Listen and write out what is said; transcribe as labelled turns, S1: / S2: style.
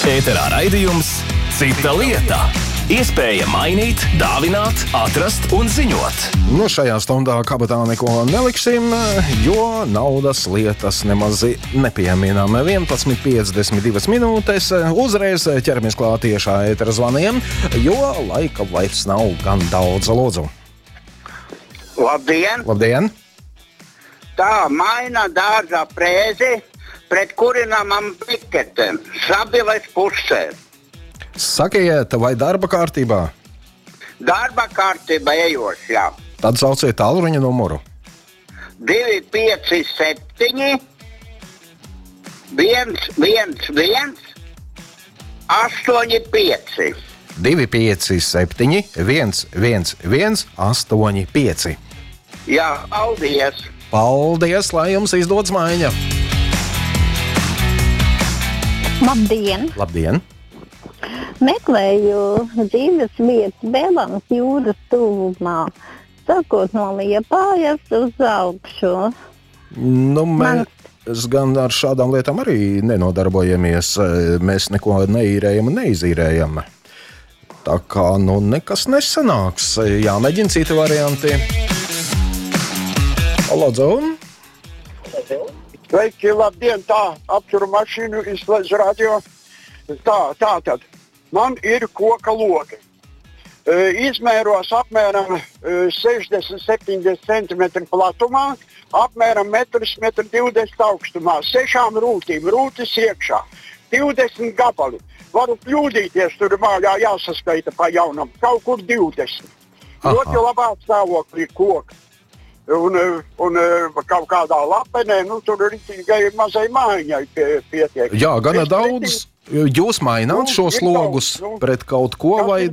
S1: Ēterā raidījums Cita lieta. Iespēja mainīt, dāvināt, atrast un ziņot.
S2: Šajā stundā kabatā neko neliksim, jo naudas lietas nemaz nepieminām. 11:52 minūtes. Uzreiz ķeramies klāt tiešā ētera zvaniem, jo laika vairs nav gan daudz. Lūdzu.
S3: Labdien!
S2: Labdien!
S3: Tā maina dārza prēzi pret kurinamam briketēm. Sabiles pusē.
S2: Sakiet, vai darba kārtībā?
S3: Darba kārtība ejošs, jā.
S2: Tad sauciet tālruņa numuru.
S3: 257 111 85.
S2: 257 111 85.
S3: Jā, paldies!
S2: Paldies, lai jums izdodas maiņa!
S4: Labdien!
S2: Labdien!
S4: Meklēju dzīves vietu Bēlānas jūras tuvumā, sakot no Liepājas uz augšu.
S2: Mēs gan ar šādām lietām arī nenodarbojamies. Mēs neko neīrējam un neizīrējam. Tā kā nekas nesanāks. Jāmēģina citi varianti. Lūdzu.
S5: Sveiki, labdien, tā, apturu mašīnu, izslēdzu radio. Tātad, man ir koka logi. Izmēros apmēram 60-70 cm platumā, apmēram 1,20 m augstumā, 6 rūtīm, rūtis iekšā, 20 gabali. Varu kļūdīties, tur mājā jāsaskaita pa jaunam, kaut kur 20. Ļoti labā stāvoklī koka. Un kaut kādā lapenē, tur ir tikai mazai mājiņai pietiek.
S2: Jā, gana daudz. Jūs maināt šos logus pret kaut ko vai